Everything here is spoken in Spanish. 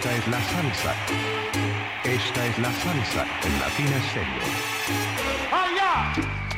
Esta es la salsa. Esta es la salsa en Latina Stereo. ¡Allá!